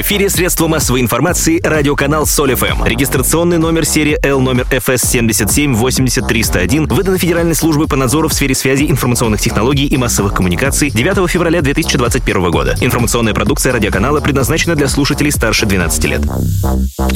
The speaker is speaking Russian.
эфире средства массовой информации радиоканал Соль ФМ. Регистрационный номер серии L номер ФС 7780301 выдан Федеральной службой по надзору в сфере связи, информационных технологий и массовых коммуникаций 9 февраля 2021 года. Информационная продукция радиоканала предназначена для слушателей старше 12 лет.